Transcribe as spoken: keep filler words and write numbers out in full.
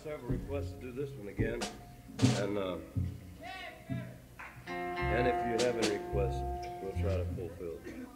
several requests to do this one again, and uh, and if you have any requests, we'll try to fulfill them.